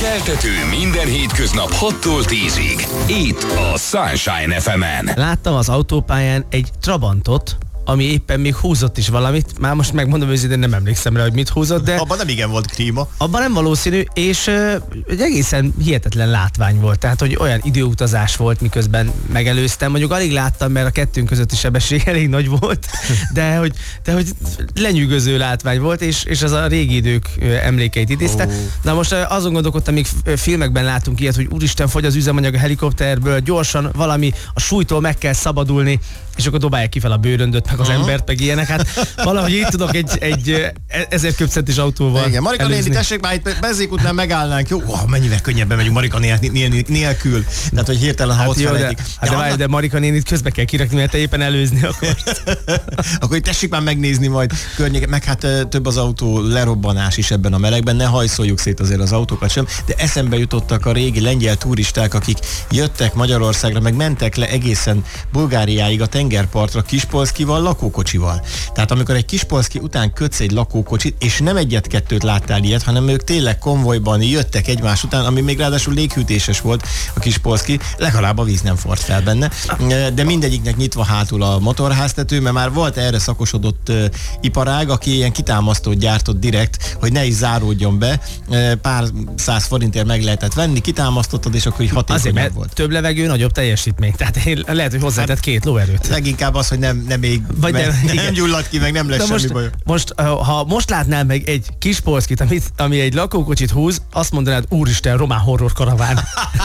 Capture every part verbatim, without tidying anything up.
Keltető minden hétköznap hattól tízig. Itt a Sunshine ef emen. Láttam az autópályán egy Trabantot, ami éppen még húzott is valamit. Már most megmondom őszintén, nem emlékszem rá, hogy mit húzott, de... Abban nem igen volt klíma. Abban nem valószínű, és uh, egy egészen hihetetlen látvány volt. Tehát, hogy olyan időutazás volt, miközben megelőztem. Mondjuk alig láttam, mert a kettőnk közötti sebesség elég nagy volt, de hogy, de hogy lenyűgöző látvány volt, és, és az a régi idők emlékeit idézte. Oh. Na most uh, azon gondolkodtam, még filmekben látunk ilyet, hogy úristen, fogy az üzemanyag a helikopterből, gyorsan valami a súlytól meg kell szabadulni, és akkor dobálják ki fel a bőröndöt, meg az uh-huh. embert, meg ilyenek. Hát valahogy így tudok egy, egy ezer köbcentis autóval. Igen, Marika néni, tessék már itt Bezzékútnál megállnánk, jó? Oh, mennyivel könnyebben megyünk Marika néni nélkül. Tehát, hogy hirtelen, ha hát ott jó, felejtik. De, hát de, de, de Marika nénit közbe kell kirakni, mert te éppen előzni akarsz. Akkor itt tessék már megnézni majd környéket, meg hát több az autó lerobbanás is ebben a melegben, ne hajszoljuk szét azért az autókat sem, de eszembe jutottak a régi lengyel turisták, akik jöttek Magyarországra, meg mentek le egészen Bulgáriáig a tengerpartra Kispolszkival, lakókocsival. Tehát amikor egy Kispolszki után kötsz egy lakókocsit, és nem egyet-kettőt láttál ilyet, hanem ők tényleg konvojban jöttek egymás után, ami még ráadásul léghűtéses volt a Kispolszki, legalább a víz nem forrt fel benne. De mindegyiknek nyitva hátul a motorháztető, mert már volt erre szakosodott uh, iparág, aki ilyen kitámasztót gyártott direkt, hogy ne is záródjon be. Uh, pár száz forintért meg lehetett venni, kitámasztottad, és akkor így hatékonyabb volt. Több levegő, nagyobb teljesítmény. Tehát lehet, hogy hozzátett két lóerőt. Leginkább az, hogy nem, nem még Vagy nem, nem gyullad ki, meg nem lesz semmi most, baj. Most, ha most látnál meg egy Kispolszkit, amit, ami egy lakókocsit húz, azt mondanád, úristen, román horror karaván.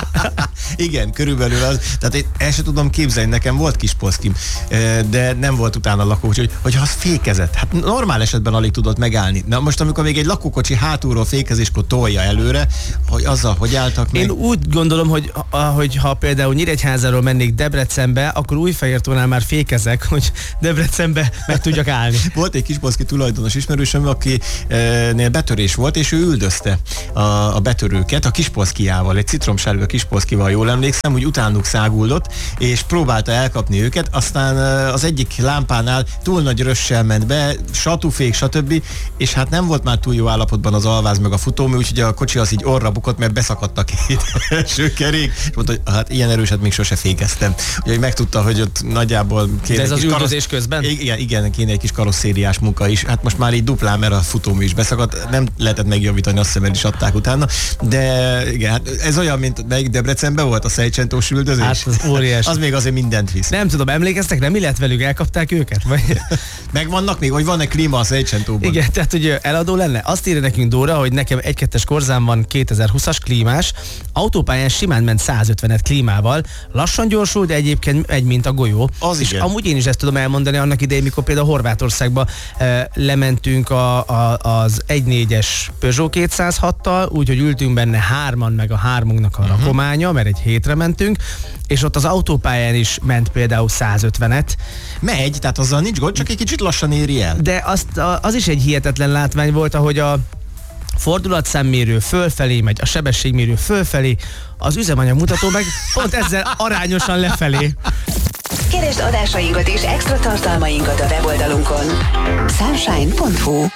Igen, körülbelül az. Tehát én el sem tudom képzelni, nekem volt Kispolszkim, de nem volt utána lakókocsi, hogy, hogy az fékezett. Hát normál esetben alig tudott megállni. Na most, amikor még egy lakókocsi hátulról fékezéskor tolja előre, hogy azzal hogy álltak meg? Én úgy gondolom, hogy, hogy ha például Nyíregyházáról mennék Debrecenbe, akkor Újfehértónál már fékezek, hogy Debrecenbe meg tudjak állni. Volt egy Kispolszki tulajdonos ismerősöm, akinél betörés volt, és ő üldözte a, a betörőket a Kispolszkijával, egy citromsárga Kispolszkival, jól emlékszem, hogy utánuk száguldott, és próbálta elkapni őket, aztán az egyik lámpánál túl nagy rössel ment be, satúfék, stb. És hát nem volt már túl jó állapotban az alváz meg a futómű, úgyhogy a kocsi az így orra bukott, mert beszakadt a két első kerék, és mondta, hogy hát ilyen erőset még sose fékeztem. Úgyhogy megtudta, hogy ott nagyjából kéne. De ez az üldözés karosz... közben? Igen, igen, kéne egy kis karosszériás munka is. Hát most már így duplán, mert a futómű is beszakadt, nem lehetett megjavítani, azt hiszem, el is adták utána. De igen, hát ez olyan, mint melyik Debrecenben volt a Szejcsentós üldözés. Hát az óriás. Az még azért mindent visz. Nem tudom, emlékeztek, nem mi lett velük, elkapták őket? Vagy... Megvannak még, hogy van-e klíma a Szejcsentóban? Igen, tehát hogy eladó lenne. Azt írja nekünk Dóra, hogy nekem egy kettes korzám van kétezer-húszas klímás, autópályán simán ment százötvenet klímával, lassan gyorsul, de egyébként egy, mint a golyó. Az és igen. amúgy én is ezt tudom elmondani annak idején, mikor például Horvátországba e, lementünk a, a, az egy négyes Peugeot kétszázhattal, úgyhogy ültünk benne hárman, meg a hármunknak a uh-huh. rakománya, mert egy hétre mentünk, és ott az autópályán is ment például százötvenet. Megy, tehát azzal nincs gond, csak egy kicsit lassan éri el. De azt, az is egy hihetetlen látvány volt, ahogy a fordulatszámmérő fölfelé megy, a sebességmérő fölfelé, az üzemanyag mutató meg pont ezzel arányosan lefelé. Keresd adásainkat és extra tartalmainkat a weboldalunkon sunshine pont hu.